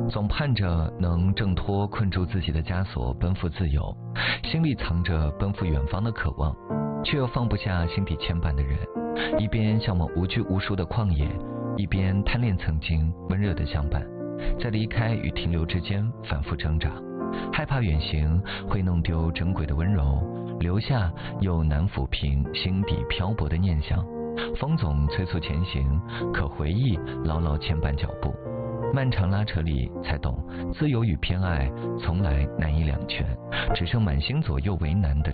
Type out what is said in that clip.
总盼着能挣脱困住自己的枷锁，奔赴自由，心里藏着奔赴远方的渴望，却又放不下心底牵绊的人，一边向往无拘无束的旷野，一边贪恋曾经温热的相伴，在离开与停留之间反复挣扎，害怕远行会弄丢珍贵的温柔，留下又难抚平心底漂泊的念想。风总催促前行，可回忆牢牢牵绊脚步，漫长拉扯里才懂，自由与偏爱从来难以两全，只剩满心左右为难的